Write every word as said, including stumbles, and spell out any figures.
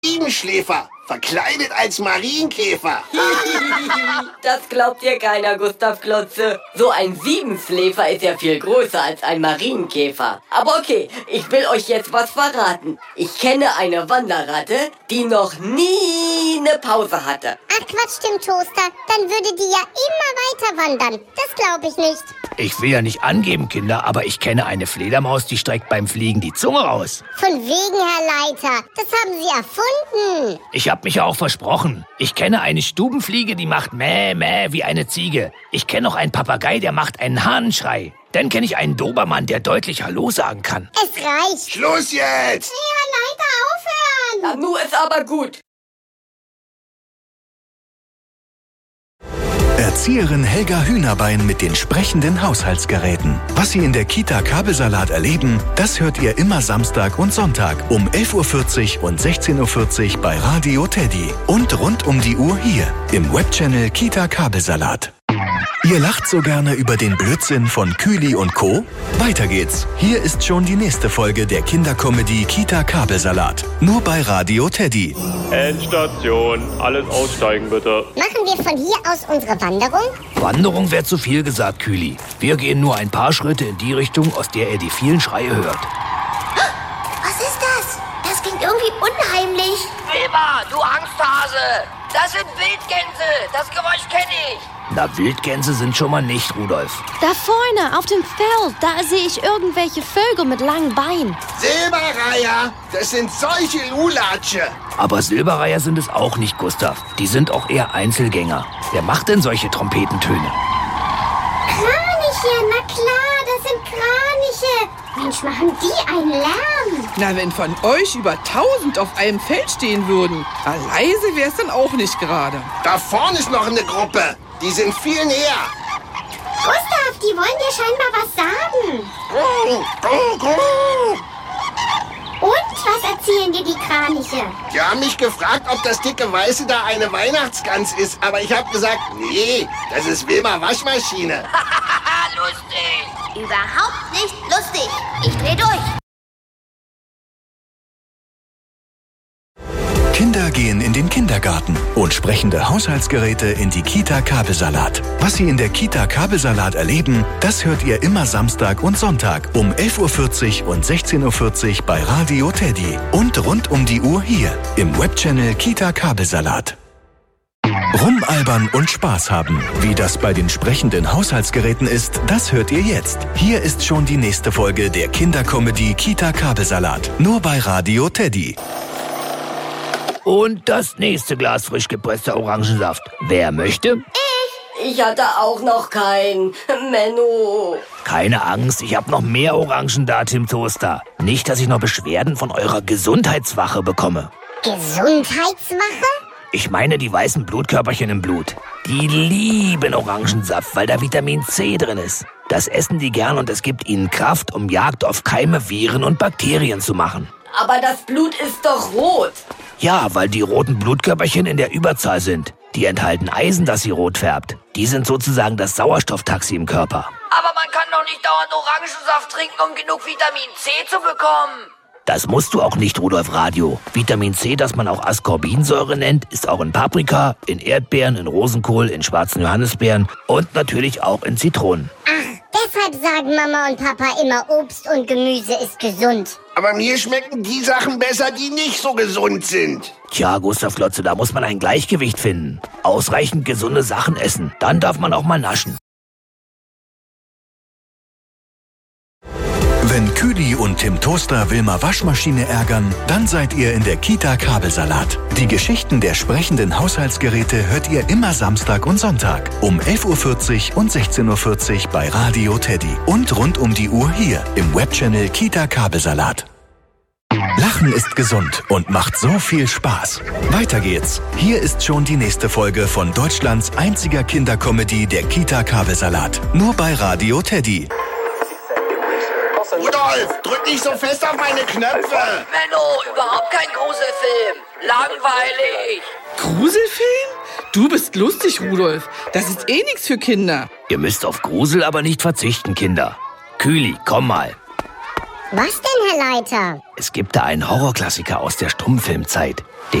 Siebenschläfer, verkleidet als Marienkäfer. Das glaubt dir keiner, Gustav Klotze. So ein Siebenschläfer ist ja viel größer als ein Marienkäfer. Aber okay, ich will euch jetzt was verraten. Ich kenne eine Wanderratte, die noch nie eine Pause hatte. Ach Quatsch, Tim Toaster. Dann würde die ja immer weiter wandern. Das glaube ich nicht. Ich will ja nicht angeben, Kinder, aber ich kenne eine Fledermaus, die streckt beim Fliegen die Zunge raus. Von wegen, Herr Leiter. Das haben Sie erfunden. Ich hab mich ja auch versprochen. Ich kenne eine Stubenfliege, die macht Mäh, Mäh wie eine Ziege. Ich kenne noch einen Papagei, der macht einen Hahnenschrei. Dann kenne ich einen Dobermann, der deutlich Hallo sagen kann. Es reicht. Schluss jetzt! Nee, Herr Leiter, aufhören! Ja, nu ist aber gut. Erzieherin Helga Hühnerbein mit den sprechenden Haushaltsgeräten. Was Sie in der Kita Kabelsalat erleben, das hört ihr immer Samstag und Sonntag um elf Uhr vierzig und sechzehn Uhr vierzig bei Radio Teddy. Und rund um die Uhr hier im Webchannel Kita Kabelsalat. Ihr lacht so gerne über den Blödsinn von Kühli und Co.? Weiter geht's. Hier ist schon die nächste Folge der Kindercomedy Kita Kabelsalat. Nur bei Radio Teddy. Endstation. Alles aussteigen, bitte. Machen wir von hier aus unsere Wanderung? Wanderung wäre zu viel gesagt, Kühli. Wir gehen nur ein paar Schritte in die Richtung, aus der er die vielen Schreie hört. Was ist das? Das klingt irgendwie unheimlich. Wilma, du Angsthase! Das sind Wildgänse! Das Geräusch kenne ich! Na, Wildgänse sind schon mal nicht, Rudolf. Da vorne, auf dem Feld, da sehe ich irgendwelche Vögel mit langen Beinen. Silberreiher, das sind solche Lulatsche. Aber Silberreiher sind es auch nicht, Gustav. Die sind auch eher Einzelgänger. Wer macht denn solche Trompetentöne? Kraniche, na klar, das sind Kraniche. Mensch, machen die einen Lärm. Na, wenn von euch über tausend auf einem Feld stehen würden, na, leise wär's dann auch nicht gerade. Da vorne ist noch eine Gruppe. Die sind viel näher. Gustav, die wollen dir scheinbar was sagen. Und, was erzählen dir die Kraniche? Die haben mich gefragt, ob das dicke Weiße da eine Weihnachtsgans ist. Aber ich habe gesagt, nee, das ist Wilma Waschmaschine. Lustig! Überhaupt nicht lustig. Ich dreh durch. Kinder gehen in den Kindergarten und sprechende Haushaltsgeräte in die Kita Kabelsalat. Was Sie in der Kita Kabelsalat erleben, das hört ihr immer Samstag und Sonntag um elf Uhr vierzig und sechzehn Uhr vierzig bei Radio Teddy. Und rund um die Uhr hier im Webchannel Kita Kabelsalat. Rumalbern und Spaß haben. Wie das bei den sprechenden Haushaltsgeräten ist, das hört ihr jetzt. Hier ist schon die nächste Folge der Kindercomedy Kita Kabelsalat. Nur bei Radio Teddy. Und das nächste Glas frisch gepresster Orangensaft. Wer möchte? Ich hatte auch noch keinen. Menno. Keine Angst, ich habe noch mehr Orangen da, Tim Toaster. Nicht, dass ich noch Beschwerden von eurer Gesundheitswache bekomme. Gesundheitswache? Ich meine die weißen Blutkörperchen im Blut. Die lieben Orangensaft, weil da Vitamin C drin ist. Das essen die gern und es gibt ihnen Kraft, um Jagd auf Keime, Viren und Bakterien zu machen. Aber das Blut ist doch rot. Ja, weil die roten Blutkörperchen in der Überzahl sind. Die enthalten Eisen, das sie rot färbt. Die sind sozusagen das Sauerstofftaxi im Körper. Aber man kann doch nicht dauernd Orangensaft trinken, um genug Vitamin C zu bekommen. Das musst du auch nicht, Rudolf Radio. Vitamin C, das man auch Ascorbinsäure nennt, ist auch in Paprika, in Erdbeeren, in Rosenkohl, in schwarzen Johannisbeeren und natürlich auch in Zitronen. Ach, deshalb sagen Mama und Papa immer, Obst und Gemüse ist gesund. Aber mir schmecken die Sachen besser, die nicht so gesund sind. Tja, Gustav Klotze, da muss man ein Gleichgewicht finden. Ausreichend gesunde Sachen essen. Dann darf man auch mal naschen. Wenn Kühli und Tim Toaster Wilma Waschmaschine ärgern, dann seid ihr in der Kita Kabelsalat. Die Geschichten der sprechenden Haushaltsgeräte hört ihr immer Samstag und Sonntag um elf Uhr vierzig und sechzehn Uhr vierzig bei Radio Teddy. Und rund um die Uhr hier im Webchannel Kita Kabelsalat. Lachen ist gesund und macht so viel Spaß. Weiter geht's. Hier ist schon die nächste Folge von Deutschlands einziger Kindercomedy der Kita Kabelsalat. Nur bei Radio Teddy. Rudolf, drück nicht so fest auf meine Knöpfe. Menno, überhaupt kein Gruselfilm. Langweilig. Gruselfilm? Du bist lustig, Rudolf. Das ist eh nichts für Kinder. Ihr müsst auf Grusel aber nicht verzichten, Kinder. Kühli, komm mal. Was denn, Herr Leiter? Es gibt da einen Horrorklassiker aus der Stummfilmzeit.